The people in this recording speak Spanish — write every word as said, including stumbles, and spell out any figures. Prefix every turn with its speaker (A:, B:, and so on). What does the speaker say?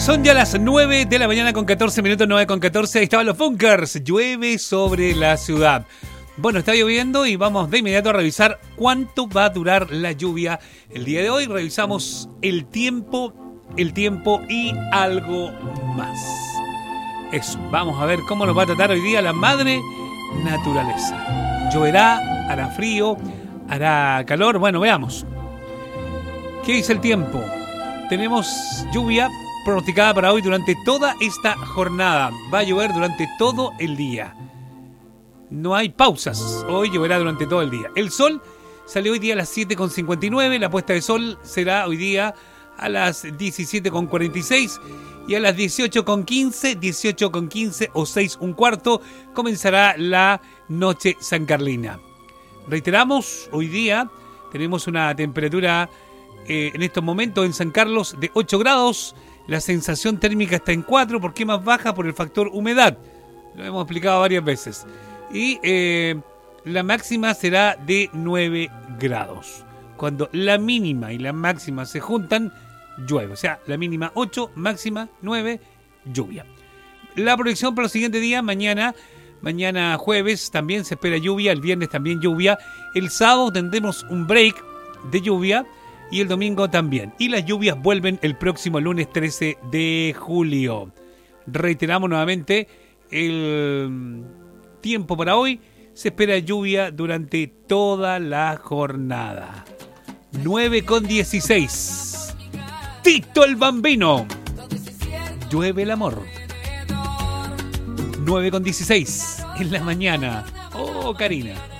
A: Son ya las nueve de la mañana con catorce minutos, nueve con catorce. Ahí estaban los bunkers. Llueve sobre la ciudad. Bueno, está lloviendo y vamos de inmediato a revisar cuánto va a durar la lluvia el día de hoy. Revisamos el tiempo, el tiempo y algo más. Eso, vamos a ver cómo nos va a tratar hoy día la madre naturaleza. Lloverá, hará frío, hará calor. Bueno, veamos. ¿Qué dice el tiempo? Tenemos lluvia pronosticada para hoy durante toda esta jornada. Va a llover durante todo el día. No hay pausas. Hoy lloverá durante todo el día. El sol salió hoy día a las siete con cincuenta y nueve. La puesta de sol será hoy día a las diecisiete con cuarenta y seis. Y a las dieciocho con quince, dieciocho con quince o seis un cuarto comenzará la noche sancarlina. Reiteramos, hoy día tenemos una temperatura eh, en estos momentos en San Carlos de ocho grados. La sensación térmica está en cuatro. ¿Por qué más baja? Por el factor humedad. Lo hemos explicado varias veces. Y eh, la máxima será de nueve grados. Cuando la mínima y la máxima se juntan, llueve. O sea, la mínima ocho, máxima nueve, lluvia. La proyección para los siguientes días, mañana, mañana jueves también se espera lluvia, el viernes también lluvia. El sábado tendremos un break de lluvia y el domingo también. Y las lluvias vuelven el próximo lunes trece de julio. Reiteramos nuevamente el tiempo para hoy. Se espera lluvia durante toda la jornada. nueve con dieciséis. Tito el Bambino. Llueve el amor. nueve con dieciséis en la mañana. Oh, Karina.